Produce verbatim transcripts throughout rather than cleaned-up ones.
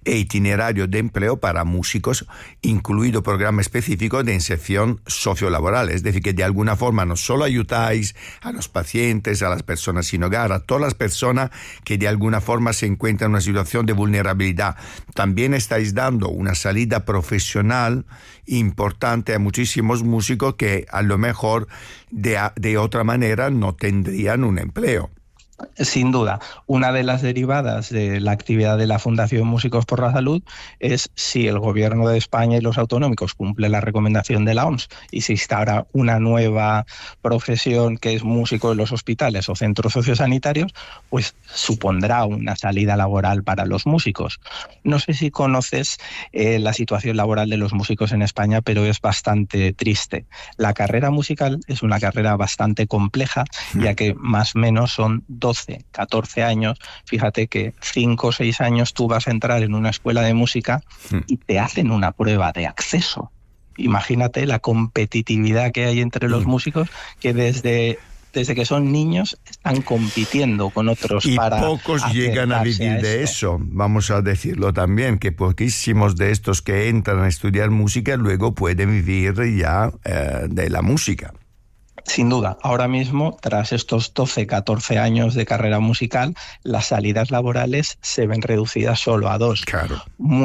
e itinerario de empleo para músicos, incluido programa específico de inserción sociolaboral. Es decir, que de alguna forma no solo ayudáis a los pacientes, a las personas sin hogar, a todas las personas que de alguna forma se encuentran en una situación de vulnerabilidad, también estáis dando una salida profesional importante a muchísimos músicos que a lo mejor de, de otra manera no tendrían un empleo. Sin duda, una de las derivadas de la actividad de la Fundación Músicos por la Salud es si el Gobierno de España y los autonómicos cumplen la recomendación de la O M S y se instaura una nueva profesión que es músico en los hospitales o centros sociosanitarios, pues supondrá una salida laboral para los músicos. No sé si conoces eh, la situación laboral de los músicos en España, pero es bastante triste. La carrera musical es una carrera bastante compleja, ya que más o menos son doce, catorce años. Fíjate que cinco o seis años tú vas a entrar en una escuela de música y te hacen una prueba de acceso. Imagínate la competitividad que hay entre los músicos, que desde, desde que son niños están compitiendo con otros y para pocos llegan a vivir a de eso. Vamos a decirlo también, que poquísimos de estos que entran a estudiar música luego pueden vivir ya eh, de la música. Sin duda, ahora mismo, tras estos doce, catorce años de carrera musical, las salidas laborales se ven reducidas solo a dos. Claro.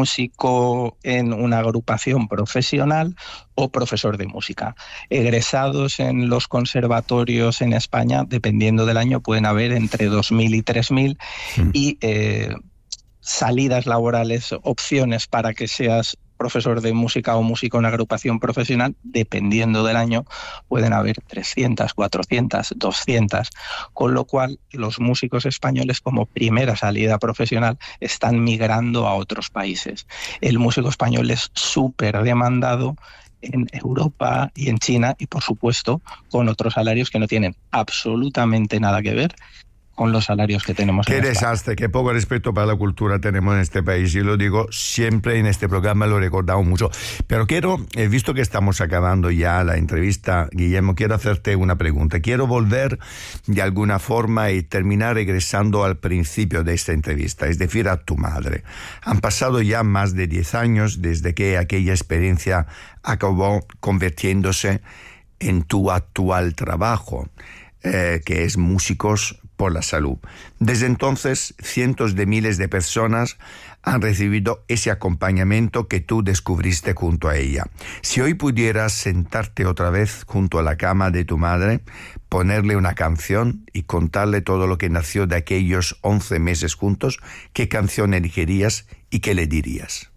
Músico en una agrupación profesional o profesor de música. Egresados en los conservatorios en España, dependiendo del año, pueden haber entre dos mil y tres mil mm. y eh, salidas laborales, opciones para que seas profesor de música o músico en agrupación profesional, dependiendo del año, pueden haber trescientas, cuatrocientas, doscientas, con lo cual los músicos españoles como primera salida profesional están migrando a otros países. El músico español es súper demandado en Europa y en China y, por supuesto, con otros salarios que no tienen absolutamente nada que ver con los salarios que tenemos Qué en España. desastre, qué poco respeto para la cultura tenemos en este país, y lo digo siempre en este programa, lo he recordado mucho. Pero quiero, eh, visto que estamos acabando ya la entrevista, Guillermo, quiero hacerte una pregunta. Quiero volver de alguna forma y terminar regresando al principio de esta entrevista, es decir, a tu madre. Han pasado ya más de diez años desde que aquella experiencia acabó convirtiéndose en tu actual trabajo, eh, que es Músicos por la Salud. Desde entonces, cientos de miles de personas han recibido ese acompañamiento que tú descubriste junto a ella. Si hoy pudieras sentarte otra vez junto a la cama de tu madre, ponerle una canción y contarle todo lo que nació de aquellos once meses juntos, ¿qué canción elegirías y qué le dirías?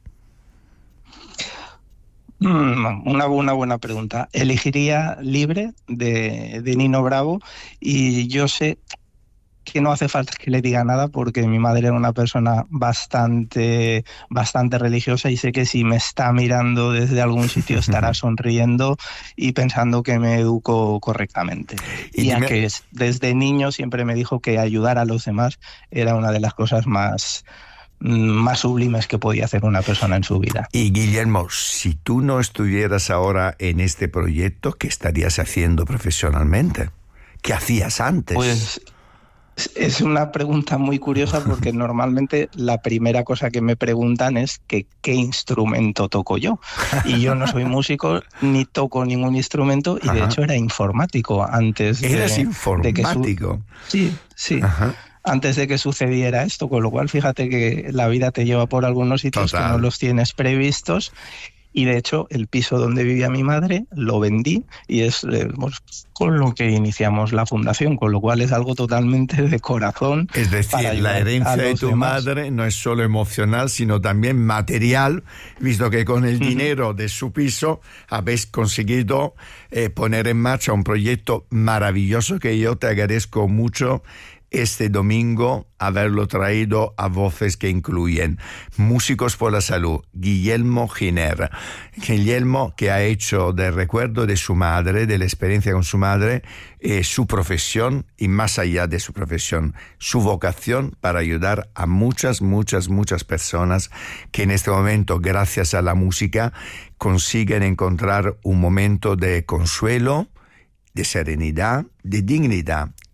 Una, una buena pregunta. Elegiría Libre de, de Nino Bravo, y yo sé que no hace falta que le diga nada porque mi madre era una persona bastante, bastante religiosa, y sé que si me está mirando desde algún sitio estará sonriendo y pensando que me educo correctamente. Y ya que desde niño siempre me dijo que ayudar a los demás era una de las cosas más... más sublimes que podía hacer una persona en su vida. Y Guillermo, si tú no estuvieras ahora en este proyecto, ¿qué estarías haciendo profesionalmente? ¿Qué hacías antes? Pues es una pregunta muy curiosa porque normalmente la primera cosa que me preguntan es que qué instrumento toco yo. Y yo no soy músico ni toco ningún instrumento, y de Ajá. hecho era informático antes de... ¿Eres informático? De que su... Sí, sí. Ajá. Antes de que sucediera esto, con lo cual fíjate que la vida te lleva por algunos sitios Total. que no los tienes previstos, y de hecho el piso donde vivía mi madre lo vendí, y es eh, pues, con lo que iniciamos la fundación, con lo cual es algo totalmente de corazón. Es decir, la herencia de tu demás. madre no es solo emocional, sino también material, visto que con el dinero de su piso habéis conseguido eh, poner en marcha un proyecto maravilloso que yo te agradezco mucho este domingo haberlo traído a voces que incluyen Músicos por la Salud, Guillermo Giner. Guillermo, que ha hecho del recuerdo de su madre, de la experiencia con su madre, eh, su profesión, y más allá de su profesión, su vocación para ayudar a muchas, muchas, muchas personas que en este momento, gracias a la música, consiguen encontrar un momento de consuelo, de serenidad, de dignidad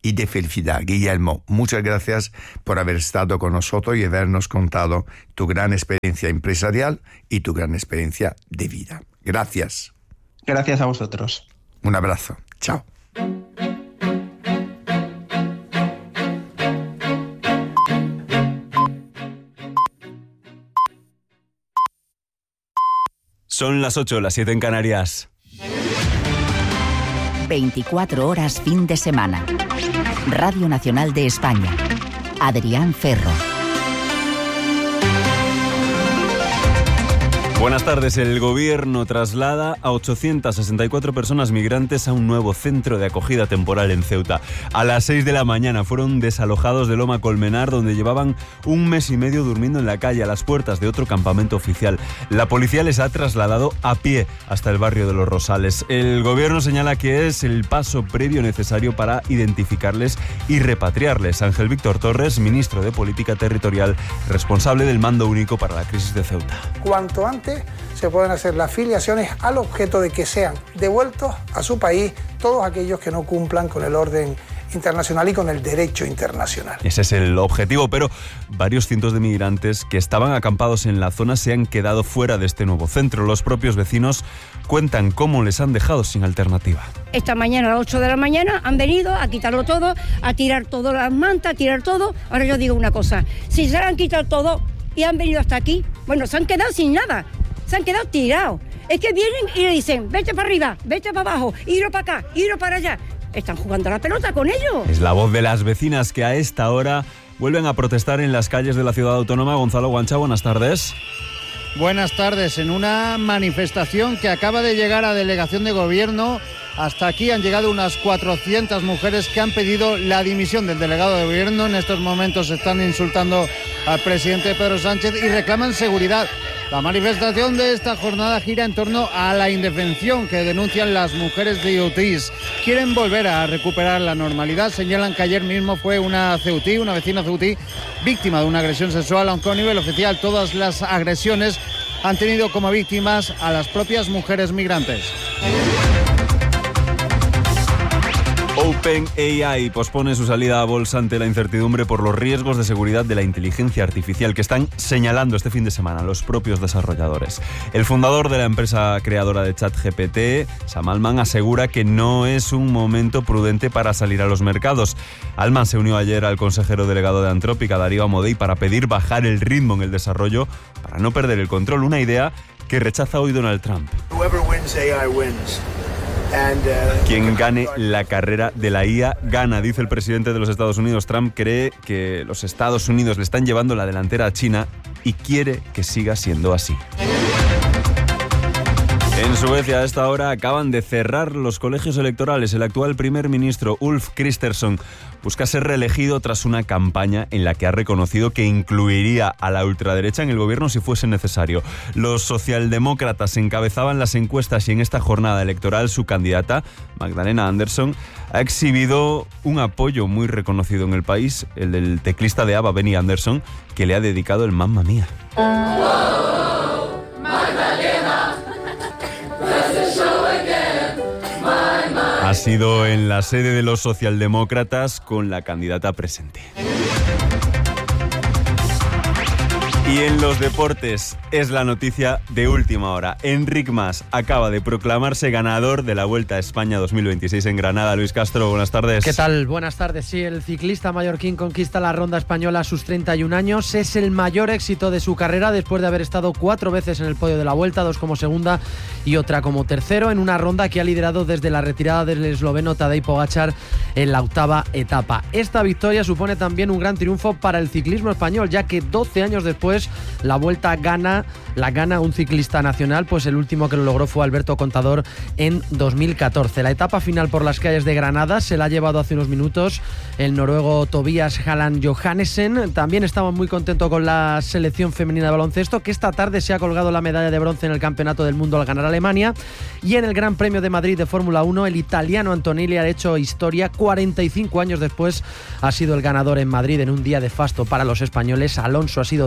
y de felicidad. Guillermo, muchas gracias por haber estado con nosotros y habernos contado tu gran experiencia empresarial y tu gran experiencia de vida. Gracias. Gracias a vosotros. Un abrazo. Chao. Son las ocho, las siete en Canarias. veinticuatro horas fin de semana. Radio Nacional de España. Adrián Ferro. Buenas tardes. El Gobierno traslada a ochocientas sesenta y cuatro personas migrantes a un nuevo centro de acogida temporal en Ceuta. A las seis de la mañana fueron desalojados de Loma Colmenar, donde llevaban un mes y medio durmiendo en la calle a las puertas de otro campamento oficial. La policía les ha trasladado a pie hasta el barrio de Los Rosales. El Gobierno señala que es el paso previo necesario para identificarles y repatriarles. Ángel Víctor Torres, ministro de Política Territorial, responsable del Mando Único para la Crisis de Ceuta. Cuanto antes se pueden hacer las filiaciones al objeto de que sean devueltos a su país todos aquellos que no cumplan con el orden internacional y con el derecho internacional. Ese es el objetivo, pero varios cientos de migrantes que estaban acampados en la zona se han quedado fuera de este nuevo centro. Los propios vecinos cuentan cómo les han dejado sin alternativa. Esta mañana a las ocho de la mañana han venido a quitarlo todo, a tirar todas las mantas, a tirar todo. Ahora yo digo una cosa, si se han quitado todo y han venido hasta aquí, bueno, se han quedado sin nada, se han quedado tirados. Es que vienen y le dicen, vete para arriba, vete para abajo, iro para acá, iro para allá. Están jugando a la pelota con ellos. Es la voz de las vecinas que a esta hora vuelven a protestar en las calles de la ciudad autónoma. Gonzalo Guancha, buenas tardes. Buenas tardes. En una manifestación que acaba de llegar a delegación de gobierno, hasta aquí han llegado unas cuatrocientas mujeres que han pedido la dimisión del delegado de gobierno. En estos momentos están insultando al presidente Pedro Sánchez y reclaman seguridad. La manifestación de esta jornada gira en torno a la indefensión que denuncian las mujeres de Ceutís. Quieren volver a recuperar la normalidad. Señalan que ayer mismo fue una ceutí, una vecina ceutí, víctima de una agresión sexual, aunque a nivel oficial todas las agresiones han tenido como víctimas a las propias mujeres migrantes. OpenAI pospone su salida a bolsa ante la incertidumbre por los riesgos de seguridad de la inteligencia artificial que están señalando este fin de semana los propios desarrolladores. El fundador de la empresa creadora de ChatGPT, Sam Altman, asegura que no es un momento prudente para salir a los mercados. Altman se unió ayer al consejero delegado de Antrópica, Darío Amodei, para pedir bajar el ritmo en el desarrollo para no perder el control, una idea que rechaza hoy Donald Trump. Whoever wins A I wins. And, uh, Quien gane la carrera de la I A gana, dice el presidente de los Estados Unidos. Trump cree que los Estados Unidos le están llevando la delantera a China y quiere que siga siendo así. En Suecia, a esta hora, acaban de cerrar los colegios electorales. El actual primer ministro, Ulf Kristersson, busca ser reelegido tras una campaña en la que ha reconocido que incluiría a la ultraderecha en el gobierno si fuese necesario. Los socialdemócratas encabezaban las encuestas y en esta jornada electoral su candidata, Magdalena Andersson, ha exhibido un apoyo muy reconocido en el país, el del teclista de ABBA, Benny Andersson, que le ha dedicado el Mamma Mía. Ha sido en la sede de los socialdemócratas con la candidata presente. Y en los deportes es la noticia de última hora. Enric Mas acaba de proclamarse ganador de la Vuelta a España dos mil veintiséis en Granada. Luis Castro, buenas tardes. ¿Qué tal? Buenas tardes. Sí, el ciclista mallorquín conquista la Ronda Española a sus treinta y un años. Es el mayor éxito de su carrera después de haber estado cuatro veces en el podio de la Vuelta, dos como segunda y otra como tercero, en una ronda que ha liderado desde la retirada del esloveno Tadej Pogačar en la octava etapa. Esta victoria supone también un gran triunfo para el ciclismo español, ya que doce años después la Vuelta gana, la gana un ciclista nacional, pues el último que lo logró fue Alberto Contador en dos mil catorce. La etapa final por las calles de Granada se la ha llevado hace unos minutos el noruego Tobias Halland Johannessen. También estamos muy contentos con la selección femenina de baloncesto, que esta tarde se ha colgado la medalla de bronce en el Campeonato del Mundo al ganar a Alemania. Y en el Gran Premio de Madrid de Fórmula uno, el italiano Antonelli ha hecho historia. cuarenta y cinco años después ha sido el ganador en Madrid en un día de fasto para los españoles. Alonso ha sido décimo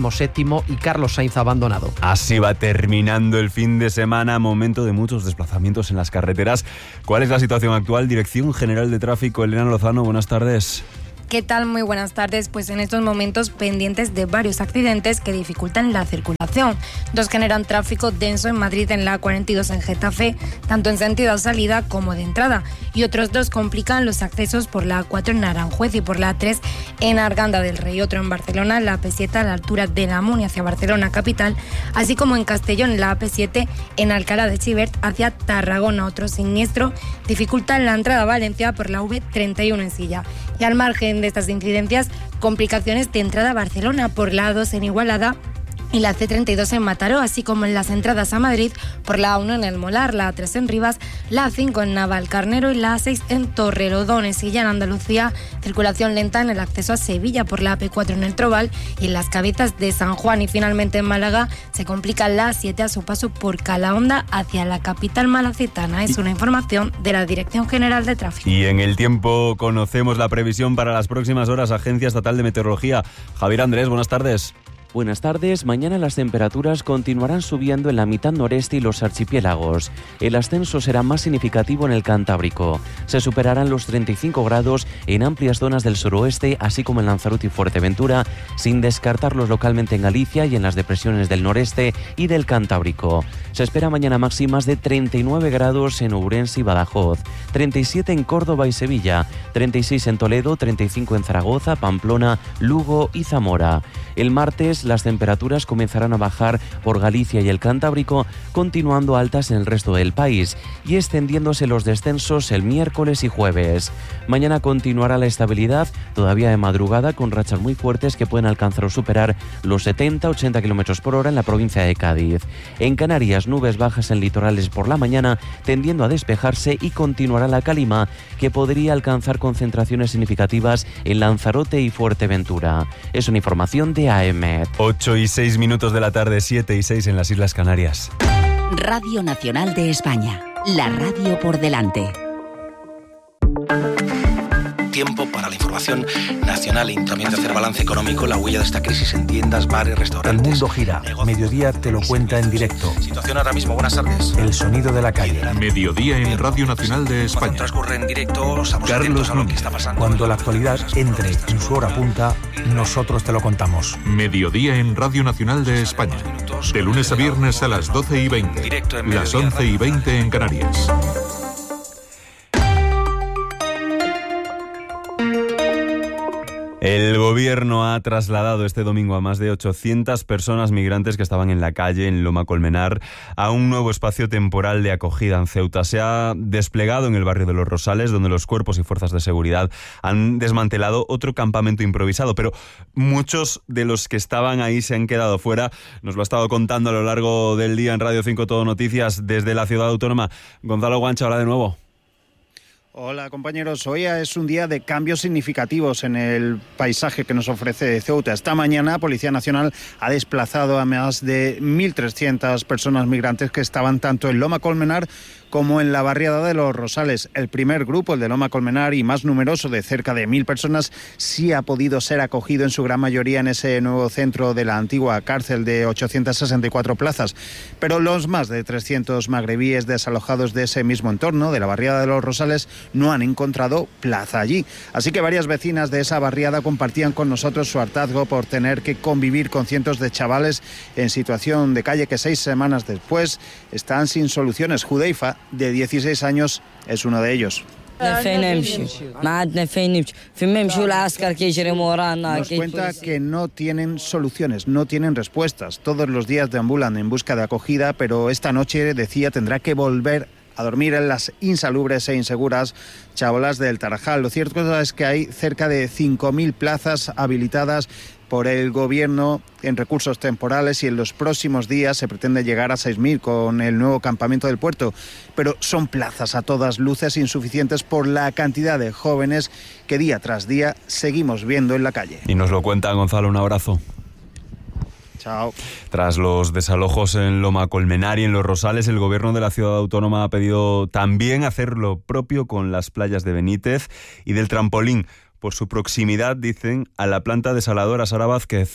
decimoséptimo y Carlos Sainz abandonado. Así va terminando el fin de semana, momento de muchos desplazamientos en las carreteras. ¿Cuál es la situación actual? Dirección General de Tráfico, Elena Lozano, buenas tardes. ¿Qué tal? Muy buenas tardes. Pues en estos momentos pendientes de varios accidentes que dificultan la circulación. Dos generan tráfico denso en Madrid, en la A cuarenta y dos en Getafe, tanto en sentido de salida como de entrada. Y otros dos complican los accesos por la A cuatro en Aranjuez y por la A tres en Arganda del Rey. Otro en Barcelona, la A P siete a la altura de la Muni hacia Barcelona capital, así como en Castellón, la A P siete en Alcalá de Xivert hacia Tarragona. Otro siniestro dificulta la entrada a Valencia por la V treinta y uno en Silla. Y al margen de estas incidencias, complicaciones de entrada a Barcelona por la A dos en Igualada y la C treinta y dos en Mataró, así como en las entradas a Madrid por la A uno en El Molar, la A tres en Rivas, la A cinco en Navalcarnero y la A seis en Torrelodones. Y ya en Andalucía, circulación lenta en el acceso a Sevilla por la A P cuatro en El Trobal y en las Cabezas de San Juan. Y finalmente en Málaga se complica la A siete a su paso por Calahonda hacia la capital malacitana. Es una información de la Dirección General de Tráfico. Y en el tiempo conocemos la previsión para las próximas horas. Agencia Estatal de Meteorología. Javier Andrés, buenas tardes. Buenas tardes. Mañana las temperaturas continuarán subiendo en la mitad noreste y los archipiélagos. El ascenso será más significativo en el Cantábrico. Se superarán los treinta y cinco grados en amplias zonas del suroeste, así como en Lanzarote y Fuerteventura, sin descartarlos localmente en Galicia y en las depresiones del noreste y del Cantábrico. Se espera mañana máximas de treinta y nueve grados en Ourense y Badajoz, treinta y siete en Córdoba y Sevilla, treinta y seis en Toledo, treinta y cinco en Zaragoza, Pamplona, Lugo y Zamora. El martes las temperaturas comenzarán a bajar por Galicia y el Cantábrico, continuando altas en el resto del país y extendiéndose los descensos el miércoles y jueves. Mañana continuará la estabilidad, todavía de madrugada, con rachas muy fuertes que pueden alcanzar o superar los setenta a ochenta kilómetros por hora en la provincia de Cádiz. En Canarias, nubes bajas en litorales por la mañana, tendiendo a despejarse, y continuará la calima, que podría alcanzar concentraciones significativas en Lanzarote y Fuerteventura. Es una información de A M. ocho y seis minutos de la tarde, siete y seis en las Islas Canarias. Radio Nacional de España, la radio por delante. Tiempo para la información nacional y también de hacer balance económico, la huella de esta crisis en tiendas, bares, restaurantes. El mundo gira. Mediodía te lo cuenta en directo. Situación ahora mismo, buenas tardes. El sonido de la calle. Mediodía en Radio Nacional de España. Cuando transcurre en directo, estamos atentos a lo que está pasando. Cuando la actualidad entre en su hora punta, nosotros te lo contamos. Mediodía en Radio Nacional de España. De lunes a viernes a las doce y veinte. Las once y veinte en Canarias. El gobierno ha trasladado este domingo a más de ochocientas personas migrantes que estaban en la calle en Loma Colmenar a un nuevo espacio temporal de acogida en Ceuta. Se ha desplegado en el barrio de Los Rosales, donde los cuerpos y fuerzas de seguridad han desmantelado otro campamento improvisado, pero muchos de los que estaban ahí se han quedado fuera. Nos lo ha estado contando a lo largo del día en Radio cinco Todo Noticias desde la ciudad autónoma. Gonzalo Guancha, hola de nuevo. Hola compañeros, hoy es un día de cambios significativos en el paisaje que nos ofrece Ceuta. Esta mañana Policía Nacional ha desplazado a más de mil trescientas personas migrantes que estaban tanto en Loma Colmenar como en la barriada de Los Rosales. El primer grupo, el de Loma Colmenar, y más numeroso, de cerca de mil personas, sí ha podido ser acogido en su gran mayoría en ese nuevo centro de la antigua cárcel de ochocientas sesenta y cuatro plazas. Pero los más de trescientos magrebíes desalojados de ese mismo entorno, de la barriada de Los Rosales, no han encontrado plaza allí. Así que varias vecinas de esa barriada compartían con nosotros su hartazgo por tener que convivir con cientos de chavales en situación de calle que seis semanas después están sin soluciones. Judeifa, de dieciséis años, es uno de ellos. Nos cuenta que no tienen soluciones, no tienen respuestas. Todos los días deambulan en busca de acogida, pero esta noche, decía, tendrá que volver a dormir en las insalubres e inseguras chabolas del Tarajal. Lo cierto es que hay cerca de cinco mil plazas habilitadas por el gobierno en recursos temporales, y en los próximos días se pretende llegar a seis mil con el nuevo campamento del puerto. Pero son plazas a todas luces insuficientes por la cantidad de jóvenes que día tras día seguimos viendo en la calle. Y nos lo cuenta Gonzalo, un abrazo. Chao. Tras los desalojos en Loma Colmenar y en Los Rosales, el gobierno de la ciudad autónoma ha pedido también hacer lo propio con las playas de Benítez y del Trampolín, por su proximidad, dicen, a la planta desaladora. Sara Vázquez.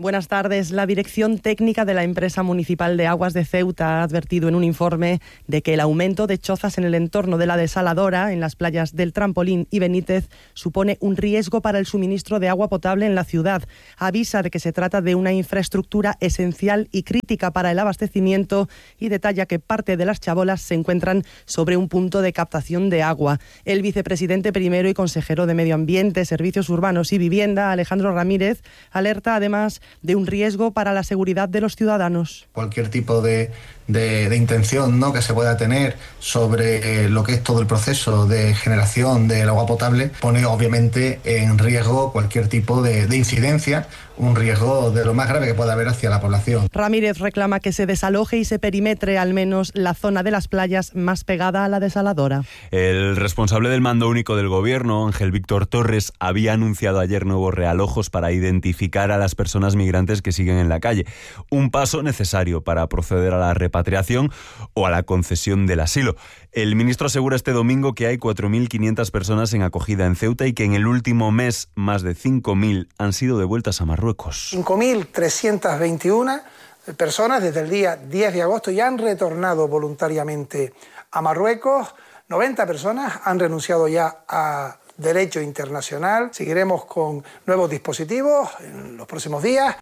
Buenas tardes. La Dirección Técnica de la Empresa Municipal de Aguas de Ceuta ha advertido en un informe de que el aumento de chozas en el entorno de la desaladora, en las playas del Trampolín y Benítez, supone un riesgo para el suministro de agua potable en la ciudad. Avisa de que se trata de una infraestructura esencial y crítica para el abastecimiento y detalla que parte de las chabolas se encuentran sobre un punto de captación de agua. El vicepresidente primero y consejero de Medio Ambiente, Servicios Urbanos y Vivienda, Alejandro Ramírez, alerta además de un riesgo para la seguridad de los ciudadanos. Cualquier tipo de, de, de intención, ¿no?, que se pueda tener sobre eh, lo que es todo el proceso de generación del agua potable pone obviamente en riesgo cualquier tipo de, de incidencia, un riesgo de lo más grave que pueda haber hacia la población. Ramírez reclama que se desaloje y se perimetre al menos la zona de las playas más pegada a la desaladora. El responsable del mando único del gobierno, Ángel Víctor Torres, había anunciado ayer nuevos realojos para identificar a las personas migrantes que siguen en la calle. Un paso necesario para proceder a la repatriación o a la concesión del asilo. El ministro asegura este domingo que hay cuatro mil quinientas personas en acogida en Ceuta y que en el último mes más de cinco mil han sido devueltas a Marruecos. cinco mil trescientas veintiuna personas desde el día diez de agosto ya han retornado voluntariamente a Marruecos. noventa personas han renunciado ya a derecho internacional. Seguiremos con nuevos dispositivos en los próximos días.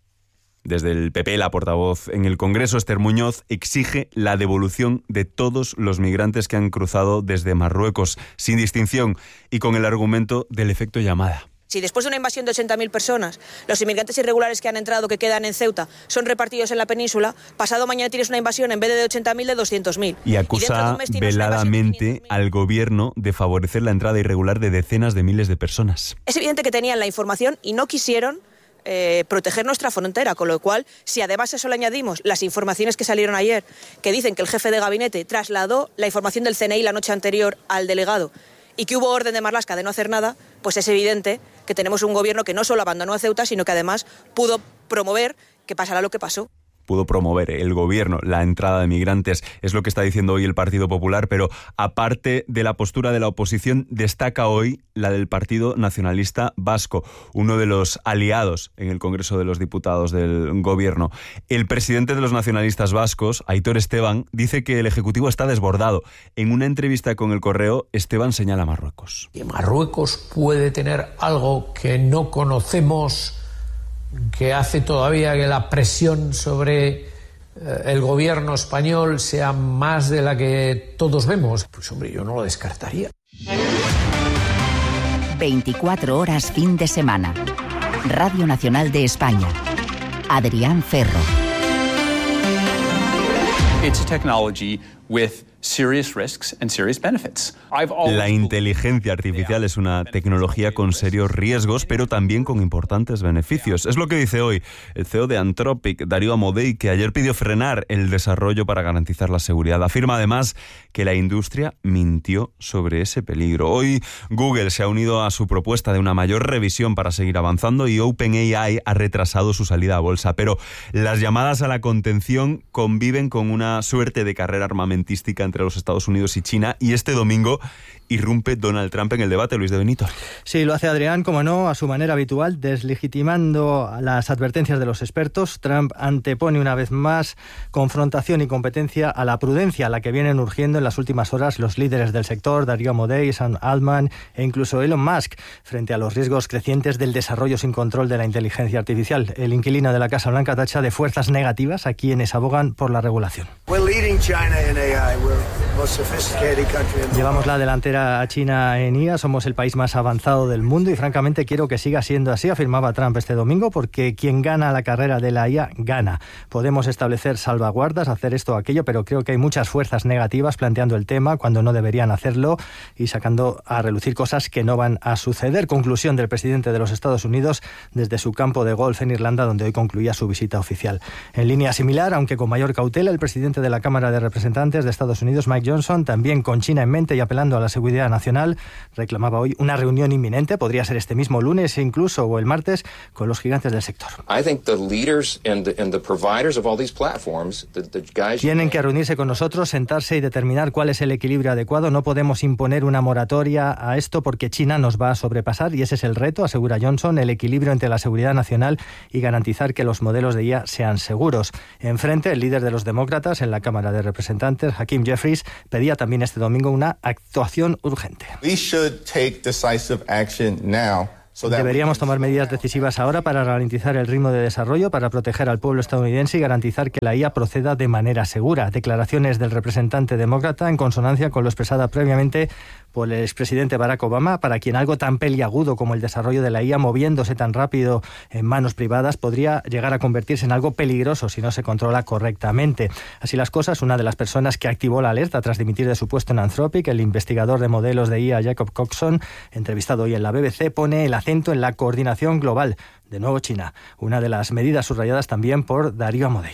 Desde el P P, la portavoz en el Congreso, Esther Muñoz, exige la devolución de todos los migrantes que han cruzado desde Marruecos, sin distinción y con el argumento del efecto llamada. Si después de una invasión de ochenta mil personas, los inmigrantes irregulares que han entrado, que quedan en Ceuta, son repartidos en la península, pasado mañana tienes una invasión en vez de ochenta mil de doscientos mil. Y acusa y veladamente al gobierno de favorecer la entrada irregular de decenas de miles de personas. Es evidente que tenían la información y no quisieron Eh, proteger nuestra frontera, con lo cual, si además a eso le añadimos las informaciones que salieron ayer, que dicen que el jefe de gabinete trasladó la información del C N I la noche anterior al delegado y que hubo orden de Marlaska de no hacer nada, pues es evidente que tenemos un gobierno que no solo abandonó a Ceuta, sino que además pudo promover que pasará lo que pasó. Pudo promover el gobierno la entrada de migrantes, es lo que está diciendo hoy el Partido Popular, pero aparte de la postura de la oposición, destaca hoy la del Partido Nacionalista Vasco, uno de los aliados en el Congreso de los Diputados del gobierno. El presidente de los nacionalistas vascos, Aitor Esteban, dice que el Ejecutivo está desbordado. En una entrevista con El Correo, Esteban señala a Marruecos. Marruecos puede tener algo que no conocemos, que hace todavía que la presión sobre eh, el gobierno español sea más de la que todos vemos. Pues hombre, yo no lo descartaría. veinticuatro horas fin de semana. Radio Nacional de España. Adrián Ferro. It's a technology with serious risks and serious benefits. La inteligencia artificial es una tecnología con serios riesgos, pero también con importantes beneficios. Es lo que dice hoy el C E O de Anthropic, Darío Amodei, que ayer pidió frenar el desarrollo para garantizar la seguridad. Afirma además que la industria mintió sobre ese peligro. Hoy Google se ha unido a su propuesta de una mayor revisión para seguir avanzando y OpenAI ha retrasado su salida a bolsa. Pero las llamadas a la contención conviven con una suerte de carrera armamentística entre los Estados Unidos y China, y este domingo irrumpe Donald Trump en el debate. Luis de Benito. Sí, lo hace Adrián, como no, a su manera habitual, deslegitimando las advertencias de los expertos. Trump antepone una vez más confrontación y competencia a la prudencia, a la que vienen urgiendo en las últimas horas los líderes del sector, Darío Amodei, Sam Altman e incluso Elon Musk, frente a los riesgos crecientes del desarrollo sin control de la inteligencia artificial. El inquilino de la Casa Blanca tacha de fuerzas negativas a quienes abogan por la regulación. Llevamos la delantera a China en I A, somos el país más avanzado del mundo y francamente quiero que siga siendo así, afirmaba Trump este domingo, porque quien gana la carrera de la I A gana. Podemos establecer salvaguardas, hacer esto o aquello, pero creo que hay muchas fuerzas negativas planteando el tema cuando no deberían hacerlo y sacando a relucir cosas que no van a suceder. Conclusión del presidente de los Estados Unidos desde su campo de golf en Irlanda, donde hoy concluía su visita oficial. En línea similar, aunque con mayor cautela, el presidente de la Cámara de Representantes de Estados Unidos, Mike Johnson, también con China en mente y apelando a la seguridad nacional, reclamaba hoy una reunión inminente, podría ser este mismo lunes incluso o el martes, con los gigantes del sector. Tienen que reunirse con nosotros, sentarse y determinar cuál es el equilibrio adecuado. No podemos imponer una moratoria a esto porque China nos va a sobrepasar y ese es el reto, asegura Johnson, el equilibrio entre la seguridad nacional y garantizar que los modelos de I A sean seguros. Enfrente, el líder de los demócratas en la Cámara de Representantes, Hakeem Jeffries, pedía también este domingo una actuación urgente. We should take decisive action now. Deberíamos tomar medidas decisivas ahora para ralentizar el ritmo de desarrollo, para proteger al pueblo estadounidense y garantizar que la I A proceda de manera segura. Declaraciones del representante demócrata en consonancia con lo expresada previamente por el expresidente Barack Obama, para quien algo tan peliagudo como el desarrollo de la I A moviéndose tan rápido en manos privadas podría llegar a convertirse en algo peligroso si no se controla correctamente. Así las cosas, una de las personas que activó la alerta tras dimitir de su puesto en Anthropic, el investigador de modelos de I A Jacob Coxon, entrevistado hoy en la B B C, pone el acento en la coordinación global. De nuevo China, una de las medidas subrayadas también por Darío Amodei.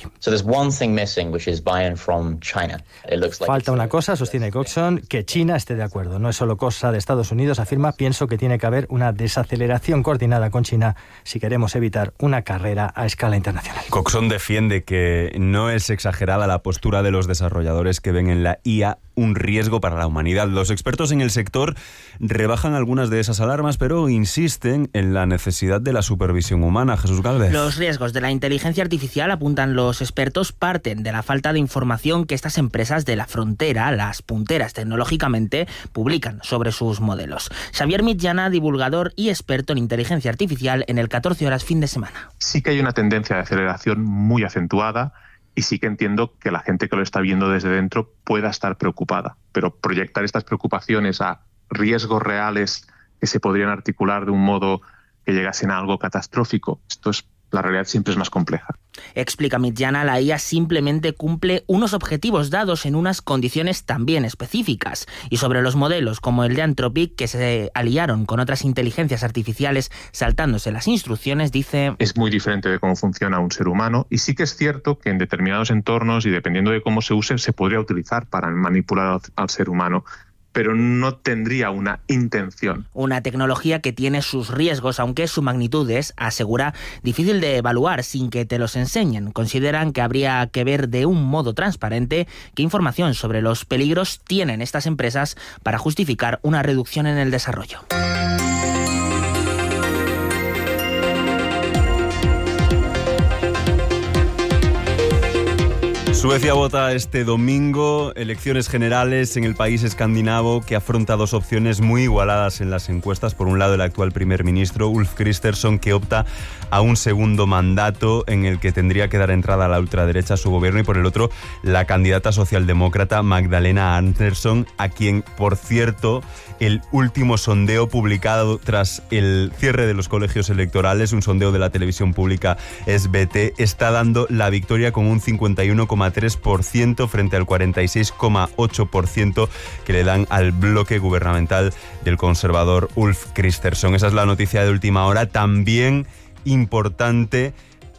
Falta una cosa, sostiene Coxon, que China esté de acuerdo. No es solo cosa de Estados Unidos, afirma, pienso que tiene que haber una desaceleración coordinada con China si queremos evitar una carrera a escala internacional. Coxon defiende que no es exagerada la postura de los desarrolladores que ven en la I A un riesgo para la humanidad. Los expertos en el sector rebajan algunas de esas alarmas, pero insisten en la necesidad de la supervisión humana. Jesús Gálvez. Los riesgos de la inteligencia artificial, apuntan los expertos, parten de la falta de información que estas empresas de la frontera, las punteras tecnológicamente, publican sobre sus modelos. Xavier Mitjana, divulgador y experto en inteligencia artificial en el catorce horas fin de semana. Sí que hay una tendencia de aceleración muy acentuada y sí que entiendo que la gente que lo está viendo desde dentro pueda estar preocupada, pero proyectar estas preocupaciones a riesgos reales que se podrían articular de un modo que llegasen a algo catastrófico, esto es, la realidad siempre es más compleja. Explica Mitjana, la I A simplemente cumple unos objetivos dados en unas condiciones también específicas. Y sobre los modelos como el de Anthropic, que se aliaron con otras inteligencias artificiales saltándose las instrucciones, dice: es muy diferente de cómo funciona un ser humano y sí que es cierto que en determinados entornos y dependiendo de cómo se use, se podría utilizar para manipular al ser humano, pero no tendría una intención. Una tecnología que tiene sus riesgos, aunque su magnitud es, asegura, difícil de evaluar sin que te los enseñen. Consideran que habría que ver de un modo transparente qué información sobre los peligros tienen estas empresas para justificar una reducción en el desarrollo. Suecia vota este domingo elecciones generales en el país escandinavo que afronta dos opciones muy igualadas en las encuestas. Por un lado, el actual primer ministro Ulf Kristersson, que opta a un segundo mandato en el que tendría que dar entrada a la ultraderecha a su gobierno, y por el otro, la candidata socialdemócrata Magdalena Andersson, a quien, por cierto, el último sondeo publicado tras el cierre de los colegios electorales, un sondeo de la televisión pública S B T, está dando la victoria con un cincuenta y uno coma tres por ciento frente al cuarenta y seis coma ocho por ciento que le dan al bloque gubernamental del conservador Ulf Kristersson. Esa es la noticia de última hora. También importante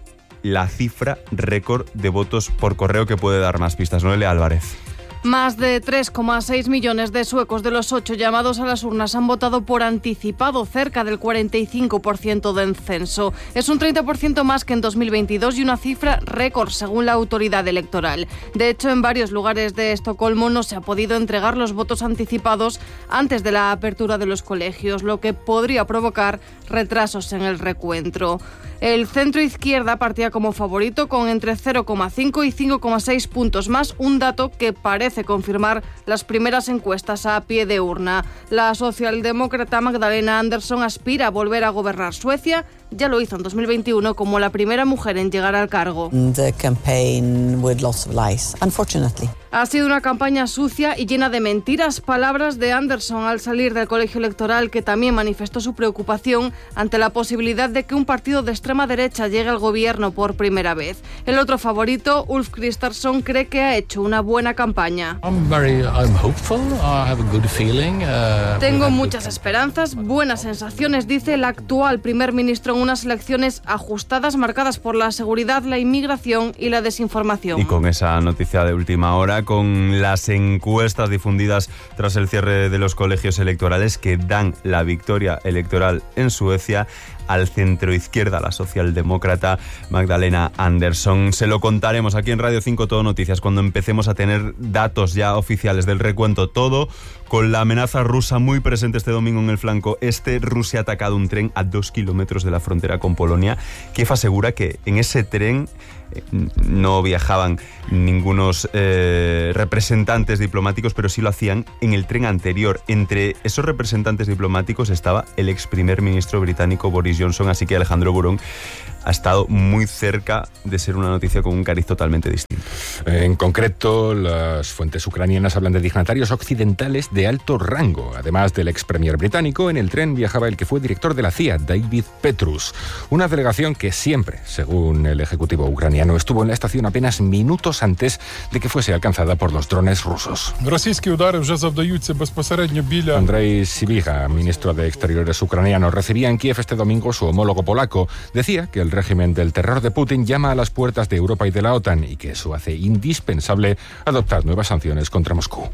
la cifra récord de votos por correo, que puede dar más pistas. Noelia Álvarez. Más de tres coma seis millones de suecos de los ocho llamados a las urnas han votado por anticipado, cerca del cuarenta y cinco por ciento del censo. Es un treinta por ciento más que en dos mil veintidós y una cifra récord según la autoridad electoral. De hecho, en varios lugares de Estocolmo no se ha podido entregar los votos anticipados antes de la apertura de los colegios, lo que podría provocar retrasos en el recuento. El centro izquierda partía como favorito con entre cero coma cinco y cinco coma seis puntos más, un dato que parece confirmar las primeras encuestas a pie de urna. La socialdemócrata Magdalena Andersson aspira a volver a gobernar Suecia. Ya lo hizo en dos mil veintiuno como la primera mujer en llegar al cargo. The campaign with lots of lies, unfortunately. Ha sido una campaña sucia y llena de mentiras. Palabras de Andersson al salir del colegio electoral, que también manifestó su preocupación ante la posibilidad de que un partido de extrema derecha llegue al gobierno por primera vez. El otro favorito, Ulf Kristersson, cree que ha hecho una buena campaña. I'm very, I'm hopeful. I have a good feeling. Uh, Tengo muchas esperanzas, buenas sensaciones, dice el actual primer ministro serán unas elecciones ajustadas, marcadas por la seguridad, la inmigración y la desinformación. Y con esa noticia de última hora, con las encuestas difundidas tras el cierre de los colegios electorales que dan la victoria electoral en Suecia al centroizquierda, la socialdemócrata Magdalena Andersson. Se lo contaremos aquí en Radio cinco Todo Noticias cuando empecemos a tener datos ya oficiales del recuento, todo con la amenaza rusa muy presente este domingo en el flanco este. Rusia ha atacado un tren a dos kilómetros de la frontera con Polonia. Kiev asegura que en ese tren eh, no viajaban ningunos eh, representantes diplomáticos, pero sí lo hacían en el tren anterior. Entre esos representantes diplomáticos estaba el ex primer ministro británico Boris Johnson, así que Alejandro Burón ha estado muy cerca de ser una noticia con un cariz totalmente distinto. En concreto, las fuentes ucranianas hablan de dignatarios occidentales de alto rango. Además del ex premier británico, en el tren viajaba el que fue director de la C I A, David Petrus. Una delegación que siempre, según el ejecutivo ucraniano, estuvo en la estación apenas minutos antes de que fuese alcanzada por los drones rusos. Andrei Sybiha, ministro de Exteriores ucraniano, recibía en Kiev este domingo su homólogo polaco. Decía que el régimen del terror de Putin llama a las puertas de Europa y de la OTAN y que eso hace indispensable adoptar nuevas sanciones contra Moscú.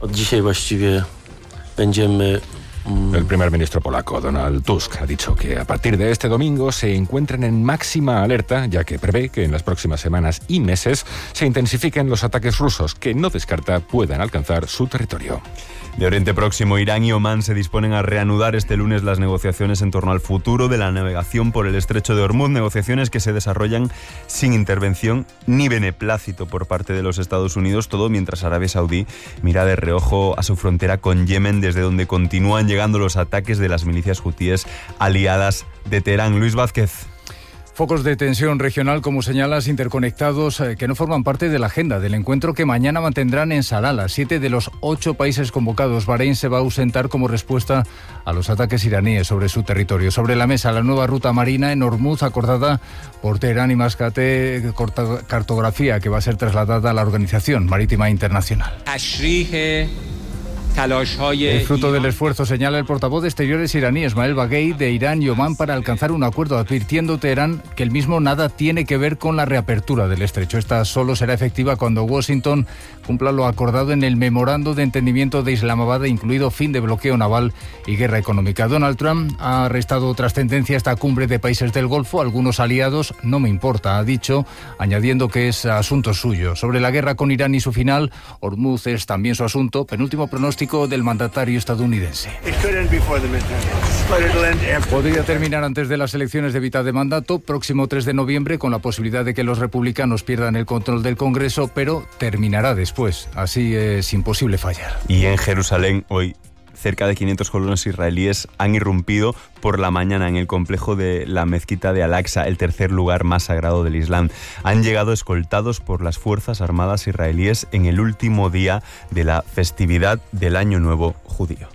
El primer ministro polaco, Donald Tusk, ha dicho que a partir de este domingo se encuentran en máxima alerta, ya que prevé que en las próximas semanas y meses se intensifiquen los ataques rusos, que no descarta puedan alcanzar su territorio. De Oriente Próximo, Irán y Omán se disponen a reanudar este lunes las negociaciones en torno al futuro de la navegación por el estrecho de Hormuz, negociaciones que se desarrollan sin intervención ni beneplácito por parte de los Estados Unidos, todo mientras Arabia Saudí mira de reojo a su frontera con Yemen, desde donde continúan llegando los ataques de las milicias hutíes aliadas de Teherán. Luis Vázquez. Focos de tensión regional, como señalas, interconectados, eh, que no forman parte de la agenda del encuentro que mañana mantendrán en Salalah. Siete de los ocho países convocados. Bahrein se va a ausentar como respuesta a los ataques iraníes sobre su territorio. Sobre la mesa, la nueva ruta marina en Hormuz, acordada por Teherán y Mascate, cartografía que va a ser trasladada a la Organización Marítima Internacional. El fruto del esfuerzo, señala el portavoz de Exteriores iraní, Esmael Baghei, de Irán y Omán para alcanzar un acuerdo, advirtiendo Teherán que el mismo nada tiene que ver con la reapertura del estrecho. Esta solo será efectiva cuando Washington cumpla lo acordado en el memorando de entendimiento de Islamabad, incluido fin de bloqueo naval y guerra económica. Donald Trump ha arrestado tras tendencia esta cumbre de países del Golfo. Algunos aliados, no me importa, ha dicho, añadiendo que es asunto suyo. Sobre la guerra con Irán y su final, Hormuz es también su asunto. Penúltimo pronóstico del mandatario estadounidense. Podría terminar antes de las elecciones de mitad de mandato, próximo tres de noviembre, con la posibilidad de que los republicanos pierdan el control del Congreso, pero terminará después. Así es imposible fallar. Y en Jerusalén hoy cerca de quinientos colonos israelíes han irrumpido por la mañana en el complejo de la mezquita de Al-Aqsa, el tercer lugar más sagrado del Islam. Han llegado escoltados por las Fuerzas Armadas israelíes en el último día de la festividad del Año Nuevo judío.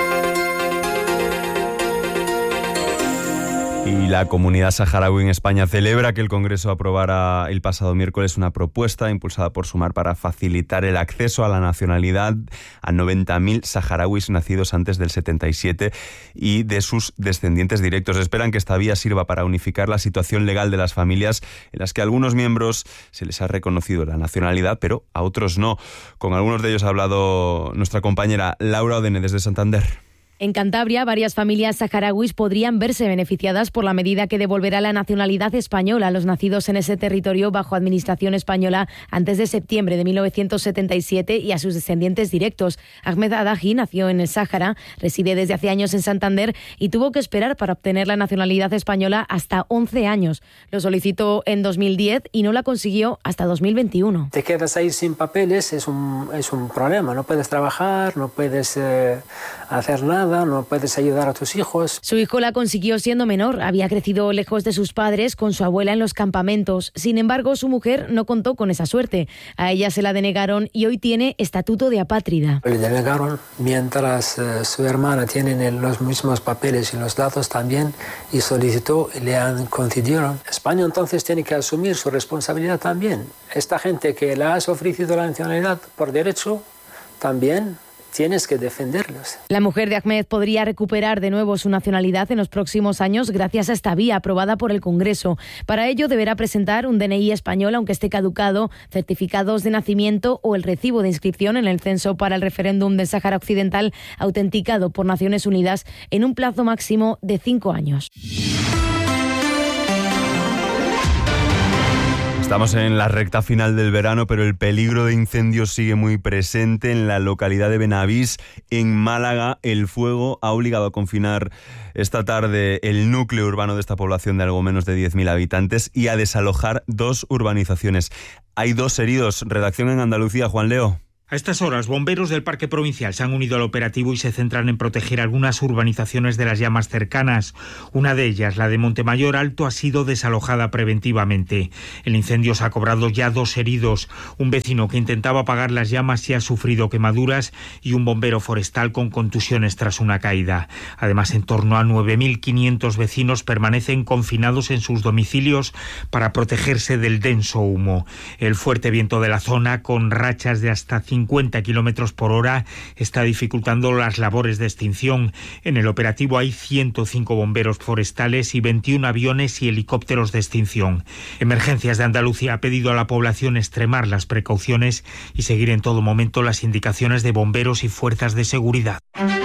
Y la comunidad saharaui en España celebra que el Congreso aprobara el pasado miércoles una propuesta impulsada por Sumar para facilitar el acceso a la nacionalidad a noventa mil saharauis nacidos antes del setenta y siete y de sus descendientes directos. Esperan que esta vía sirva para unificar la situación legal de las familias en las que a algunos miembros se les ha reconocido la nacionalidad, pero a otros no. Con algunos de ellos ha hablado nuestra compañera Laura Odene desde Santander. En Cantabria, varias familias saharauis podrían verse beneficiadas por la medida que devolverá la nacionalidad española a los nacidos en ese territorio bajo administración española antes de septiembre de mil novecientos setenta y siete y a sus descendientes directos. Ahmed Adahi nació en el Sáhara, reside desde hace años en Santander y tuvo que esperar para obtener la nacionalidad española hasta once años. Lo solicitó en dos mil diez y no la consiguió hasta dos mil veintiuno. Te quedas ahí sin papeles, es un, es un problema. No puedes trabajar, no puedes eh, hacer nada. No puedes ayudar a tus hijos. Su hijo la consiguió siendo menor. Había crecido lejos de sus padres con su abuela en los campamentos. Sin embargo, su mujer no contó con esa suerte. A ella se la denegaron y hoy tiene estatuto de apátrida. Le denegaron mientras eh, su hermana tiene los mismos papeles y los datos también y solicitó y le han concedido. España entonces tiene que asumir su responsabilidad también. Esta gente que le has ofrecido la nacionalidad por derecho también tienes que defenderlos. La mujer de Ahmed podría recuperar de nuevo su nacionalidad en los próximos años gracias a esta vía aprobada por el Congreso. Para ello deberá presentar un D N I español aunque esté caducado, certificados de nacimiento o el recibo de inscripción en el censo para el referéndum del Sáhara Occidental autenticado por Naciones Unidas en un plazo máximo de cinco años. Estamos en la recta final del verano, pero el peligro de incendios sigue muy presente en la localidad de Benavís, en Málaga. El fuego ha obligado a confinar esta tarde el núcleo urbano de esta población de algo menos de diez mil habitantes y a desalojar dos urbanizaciones. Hay dos heridos. Redacción en Andalucía, Juan Leo. A estas horas, bomberos del Parque Provincial se han unido al operativo y se centran en proteger algunas urbanizaciones de las llamas cercanas. Una de ellas, la de Montemayor Alto, ha sido desalojada preventivamente. El incendio se ha cobrado ya dos heridos. Un vecino que intentaba apagar las llamas y ha sufrido quemaduras y un bombero forestal con contusiones tras una caída. Además, en torno a nueve mil quinientos vecinos permanecen confinados en sus domicilios para protegerse del denso humo. El fuerte viento de la zona, con rachas de hasta cincuenta kilómetros por hora, está dificultando las labores de extinción. En el operativo hay ciento cinco bomberos forestales y veintiún aviones y helicópteros de extinción. Emergencias de Andalucía ha pedido a la población extremar las precauciones y seguir en todo momento las indicaciones de bomberos y fuerzas de seguridad.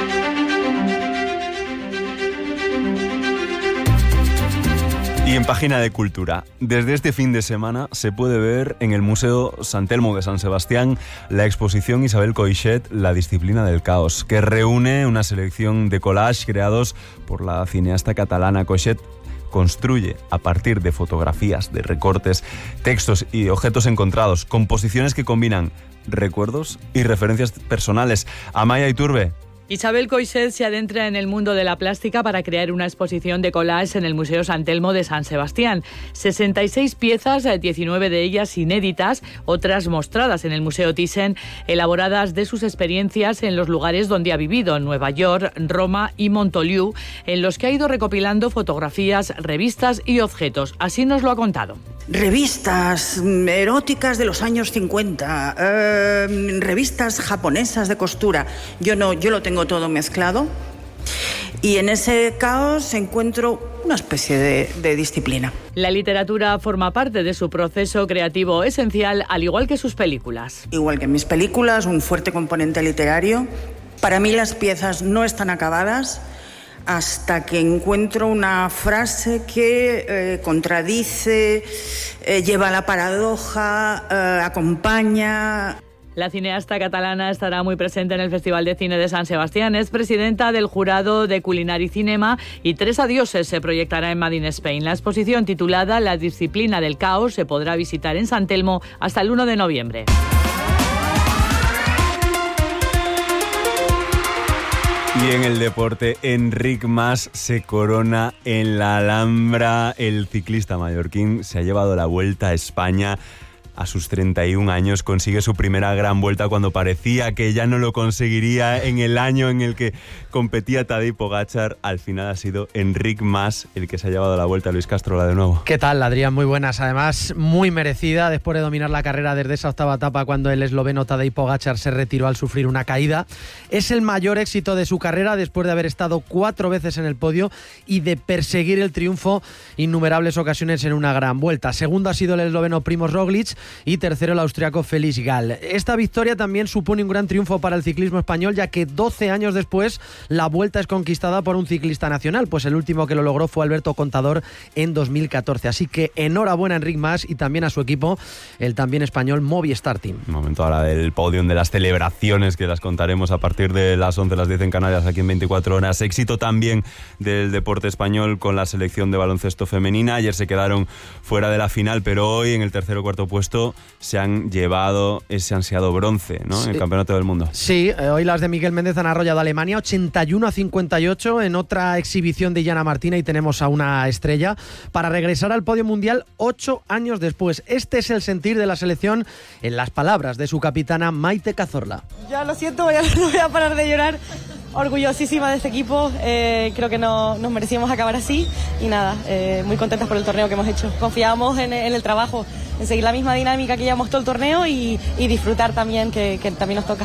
Y en página de cultura, desde este fin de semana se puede ver en el Museo San Telmo de San Sebastián la exposición Isabel Coixet, La disciplina del caos, que reúne una selección de collages creados por la cineasta catalana. Coixet construye a partir de fotografías, de recortes, textos y objetos encontrados, composiciones que combinan recuerdos y referencias personales. Amaya Iturbe. Isabel Coixet se adentra en el mundo de la plástica para crear una exposición de collages en el Museo San Telmo de San Sebastián. sesenta y seis piezas, diecinueve de ellas inéditas, otras mostradas en el Museo Thyssen, elaboradas de sus experiencias en los lugares donde ha vivido, Nueva York, Roma y Montoliu, en los que ha ido recopilando fotografías, revistas y objetos. Así nos lo ha contado. Revistas eróticas de los años cincuenta, eh, revistas japonesas de costura. Yo no, yo lo tengo todo mezclado y en ese caos encuentro una especie de, de disciplina. La literatura forma parte de su proceso creativo esencial, al igual que sus películas. Igual que en mis películas, un fuerte componente literario. Para mí las piezas no están acabadas hasta que encuentro una frase que eh, contradice, eh, lleva a la paradoja, eh, acompaña. La cineasta catalana estará muy presente en el Festival de Cine de San Sebastián. Es presidenta del jurado de Culinary Cinema y Tres adioses se proyectará en Made in Spain. La exposición, titulada La disciplina del caos, se podrá visitar en San Telmo hasta el uno de noviembre. Y en el deporte, Enric Mas se corona en la Alhambra. El ciclista mallorquín se ha llevado la Vuelta a España. A sus treinta y un años consigue su primera gran vuelta cuando parecía que ya no lo conseguiría en el año en el que competía Tadej Pogačar. Al final ha sido Enric Mas el que se ha llevado la vuelta. Luis Castro, de nuevo. ¿Qué tal, Adrián? Muy buenas. Además, muy merecida después de dominar la carrera desde esa octava etapa cuando el esloveno Tadej Pogačar se retiró al sufrir una caída. Es el mayor éxito de su carrera después de haber estado cuatro veces en el podio y de perseguir el triunfo innumerables ocasiones en una gran vuelta. Segundo ha sido el esloveno Primož Roglič y tercero el austriaco Felix Gall. Esta victoria también supone un gran triunfo para el ciclismo español, ya que doce años después la vuelta es conquistada por un ciclista nacional, pues el último que lo logró fue Alberto Contador en dos mil catorce. Así que enhorabuena a Enric Mas y también a su equipo, el también español Movistar Team. Un momento ahora del podio, de las celebraciones que las contaremos a partir de las once, las diez en Canarias, aquí en veinticuatro horas. Éxito también del deporte español con la selección de baloncesto femenina. Ayer se quedaron fuera de la final, pero hoy en el tercer o cuarto puesto se han llevado ese ansiado bronce, ¿no? Sí. En el Campeonato del Mundo. Sí, eh, hoy las de Miguel Méndez han arrollado a Alemania ochenta y uno a cincuenta y ocho en otra exhibición de Illana Martina, y tenemos a una estrella para regresar al podio mundial ocho años después. Este es el sentir de la selección en las palabras de su capitana Maite Cazorla. Ya lo siento, voy a, no voy a parar de llorar. Orgullosísima de este equipo, eh, creo que no, nos merecíamos acabar así y nada, eh, muy contentas por el torneo que hemos hecho. Confiábamos en, en el trabajo, en seguir la misma dinámica que llevamos todo el torneo y, y disfrutar también, que, que también nos toca.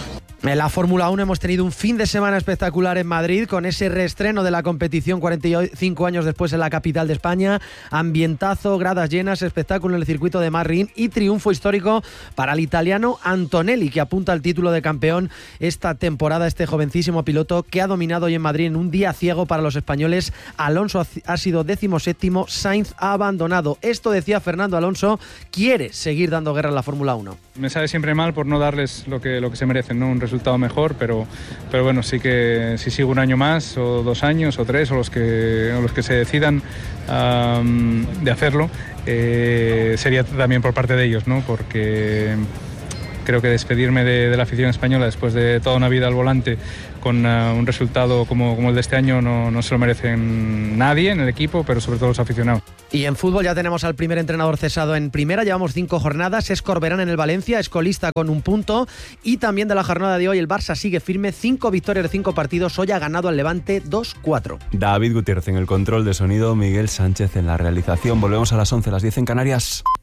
En la Fórmula uno hemos tenido un fin de semana espectacular en Madrid con ese reestreno de la competición cuarenta y cinco años después en la capital de España. Ambientazo, gradas llenas, espectáculo en el circuito de Marrin y triunfo histórico para el italiano Antonelli, que apunta al título de campeón esta temporada. Este jovencísimo piloto que ha dominado hoy en Madrid en un día ciego para los españoles. Alonso ha sido decimoséptimo, Sainz ha abandonado. Esto decía Fernando Alonso, quiere seguir dando guerra en la Fórmula uno. Me sabe siempre mal por no darles lo que, lo que se merecen, ¿no? Un resultado mejor, pero, pero bueno, sí que si sigo un año más, o dos años, o tres, o los que, o los que se decidan um, de hacerlo, eh, sería también por parte de ellos, ¿no? Porque creo que despedirme de, de la afición española después de toda una vida al volante con uh, un resultado como, como el de este año no, no se lo merecen nadie en el equipo, pero sobre todo los aficionados. Y en fútbol ya tenemos al primer entrenador cesado en primera, llevamos cinco jornadas, es Corberán en el Valencia, es colista con un punto, y también de la jornada de hoy el Barça sigue firme, cinco victorias de cinco partidos, hoy ha ganado al Levante dos cuatro. David Gutiérrez en el control de sonido, Miguel Sánchez en la realización. Volvemos a las once, las diez en Canarias.